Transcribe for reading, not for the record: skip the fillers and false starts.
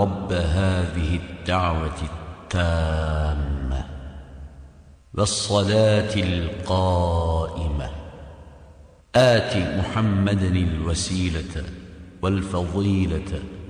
رب هذه الدعوة التامة والصلاة القائمة آت محمدا الوسيلة والفضيلة